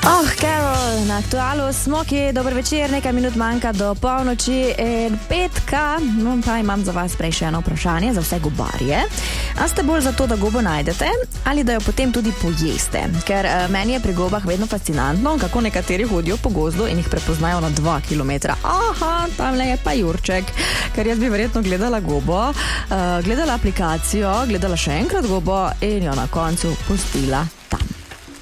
Carol, na Aktualu smo, ki dober večer, nekaj minut manjka do polnoči in petka. No, pa imam za vas prej še eno vprašanje za vse gobarje. A ste bolj za to, da gobo najdete ali da jo potem tudi pojeste? Ker meni je pri gobah vedno fascinantno, kako nekateri hodijo po gozdu in jih prepoznajo na 2 kilometra. Aha, tamle je pa Jurček. Ker jaz bi verjetno gledala gobo, gledala aplikacijo, gledala še enkrat gobo in jo na koncu pustila tam.